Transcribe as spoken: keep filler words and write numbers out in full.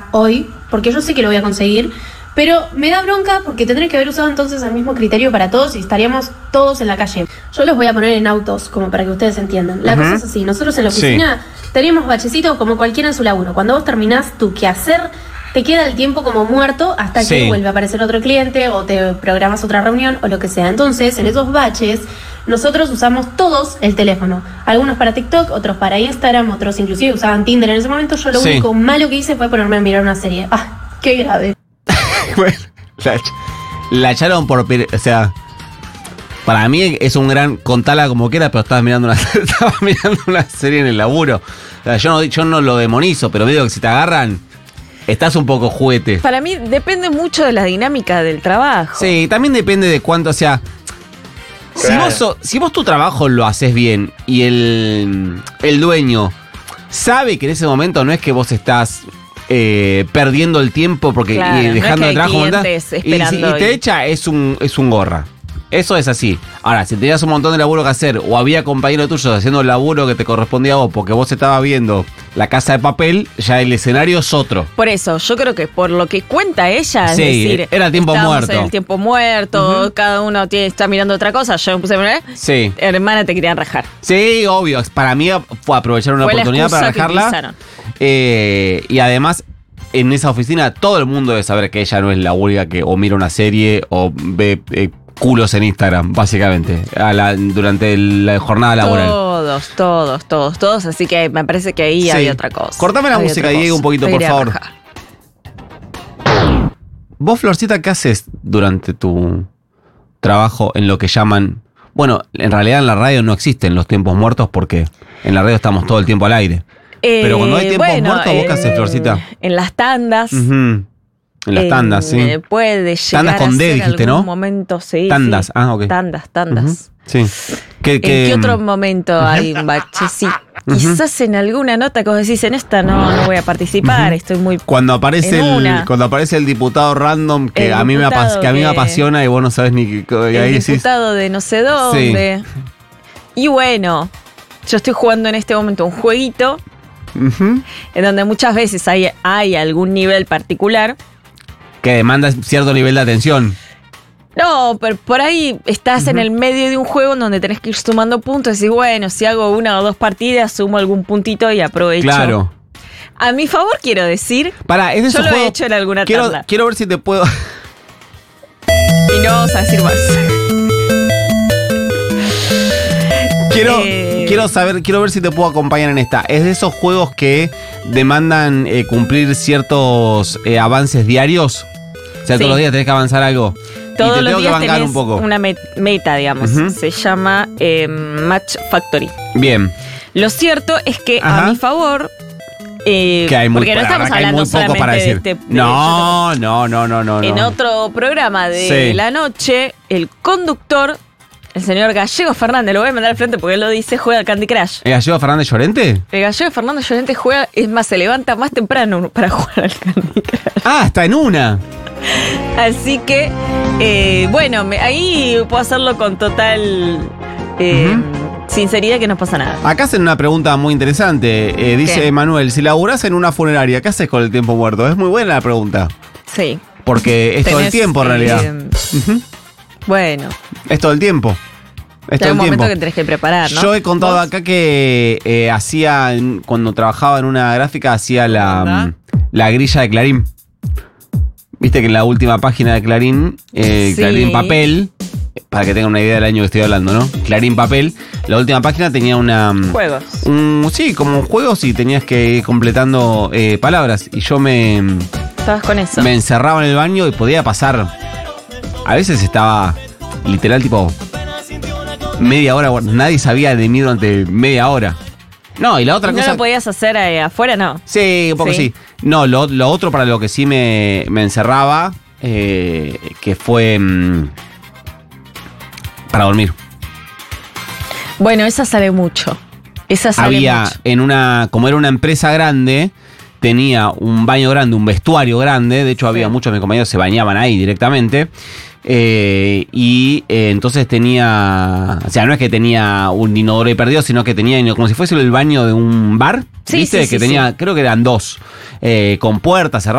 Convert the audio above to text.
hoy, porque yo sé que lo voy a conseguir, pero me da bronca porque tendré que haber usado entonces el mismo criterio para todos y estaríamos todos en la calle. Yo los voy a poner en autos, como para que ustedes entiendan. La uh-huh. cosa es así, nosotros en la oficina sí. tenemos bachecitos como cualquiera en su laburo. Cuando vos terminás tu quehacer, te queda el tiempo como muerto hasta sí. que vuelve a aparecer otro cliente o te programas otra reunión o lo que sea. Entonces, en esos baches, nosotros usamos todos el teléfono. Algunos para TikTok, otros para Instagram, otros inclusive usaban Tinder en ese momento. Yo lo sí. único malo que hice fue ponerme a mirar una serie. ¡Ah, qué grave! Bueno, la, la echaron por... O sea, para mí es un gran... Contala como quiera, pero estabas mirando una, estabas mirando una serie en el laburo. O sea, yo no, yo no lo demonizo, pero digo que si te agarran... Estás un poco juguete. Para mí depende mucho de la dinámica del trabajo. Sí, también depende de cuánto, o sea... Claro. Si, vos, si vos tu trabajo lo haces bien y el, el dueño sabe que en ese momento no es que vos estás eh, perdiendo el tiempo porque claro, y dejando no es que el trabajo... y, si, y te echa, es un, es un gorra. Eso es así. Ahora, si tenías un montón de laburo que hacer o había compañeros tuyos haciendo el laburo que te correspondía a vos porque vos estabas viendo La Casa de Papel, ya el escenario es otro. Por eso, yo creo que por lo que cuenta ella, es sí, decir... era tiempo muerto. En el tiempo muerto, uh-huh. cada uno tiene, está mirando otra cosa. Yo me puse a mirar. Sí. Hermana, te querían rajar. Sí, obvio. Para mí fue aprovechar una fue oportunidad para rajarla. Eh, y además... En esa oficina todo el mundo debe saber que ella no es la única que o mira una serie o ve eh, culos en Instagram, básicamente, a la, durante la jornada laboral. Todos, todos, todos, todos. Así que me parece que ahí sí. había otra cosa. Cortame la había música, Diego, un poquito, por favor. Vos, Florcita, ¿qué haces durante tu trabajo en lo que llaman... Bueno, en realidad en la radio no existen los tiempos muertos porque en la radio estamos todo el tiempo al aire. Eh, Pero cuando hay tiempos bueno, muertos, ¿vos qué haces, Florcita? En las tandas. Uh-huh. En las tandas, sí. Eh, puede llegar tandas con a D, ser dijiste, algún ¿no? momento, sí. Tandas, sí. ah, ok. Tandas, tandas. Uh-huh. Sí. ¿Qué, ¿En qué, qué otro momento uh-huh. hay un bache? Sí. Uh-huh. Quizás en alguna nota que vos decís, en esta no, no voy a participar, uh-huh. estoy muy... Cuando aparece, el, cuando aparece el diputado random que, el a, mí me apas, que a mí me apasiona y vos no sabés ni qué... El ahí diputado decís, de no sé dónde. Sí. Y bueno, yo estoy jugando en este momento un jueguito uh-huh. en donde muchas veces hay, hay algún nivel particular que demanda cierto nivel de atención. No, pero por ahí estás uh-huh. en el medio de un juego en donde tenés que ir sumando puntos y decís, bueno, si hago una o dos partidas, sumo algún puntito y aprovecho. Claro. A mi favor quiero decir, Pará, es de yo lo juegos, he hecho en alguna quiero, tabla. Quiero ver si te puedo... Y no vamos a decir más. Quiero, eh... quiero saber, quiero ver si te puedo acompañar en esta. Es de esos juegos que demandan eh, cumplir ciertos eh, avances diarios. O sea, sí. todos los días tenés que avanzar algo. Todos y te los tengo días que bancar tenés un poco. Una met- meta, digamos. Uh-huh. Se llama eh, Match Factory. Bien. Lo cierto es que Ajá. a mi favor... Eh, que hay muy, porque no estamos hablando solamente para decir. de este... No, no, no, no, no. En no. otro programa de sí. la noche, el conductor... El señor Gallego Fernández, lo voy a mandar al frente porque él lo dice, juega al Candy Crush. ¿El Gallego Fernández Llorente? El Gallego Fernández Llorente juega, es más, se levanta más temprano para jugar al Candy Crush. Ah, está en una. Así que, eh, bueno, me, ahí puedo hacerlo con total eh, uh-huh. sinceridad que no pasa nada. Acá hacen una pregunta muy interesante. Eh, dice ¿Qué? Manuel, si laburás en una funeraria, ¿qué haces con el tiempo muerto? Es muy buena la pregunta. Sí. Porque es Tenés, todo el tiempo en realidad. Eh, uh-huh. Bueno. Es todo el tiempo. Es todo el un momento tiempo. que tenés que preparar, ¿no? Yo he contado ¿Vos? acá que eh, hacía, cuando trabajaba en una gráfica, hacía la, la grilla de Clarín. Viste que en la última página de Clarín, eh, sí. Clarín Papel, para que tengan una idea del año que estoy hablando, ¿no? Clarín Papel, la última página tenía una... Juegos. Un, sí, como juegos y tenías que ir completando eh, palabras. Y yo me... Estabas con eso. Me encerraba en el baño y podía pasar... A veces estaba literal tipo media hora, nadie sabía de mí durante media hora. No, y la otra ¿No cosa... ¿No lo podías hacer eh, afuera, no? Sí, un poco sí. sí. No, lo, lo otro para lo que sí me, me encerraba, eh, que fue mmm, para dormir. Bueno, esa sale mucho. Esa sale Había mucho. en una, como era una empresa grande, tenía un baño grande, un vestuario grande. De hecho, había sí. muchos de mis compañeros que se bañaban ahí directamente. Eh, y eh, entonces tenía, o sea, no es que tenía un inodoro ahí perdido, sino que tenía como si fuese el baño de un bar, sí, ¿viste? Sí, que sí, tenía, sí. creo que eran dos, eh, con puertas cerradas.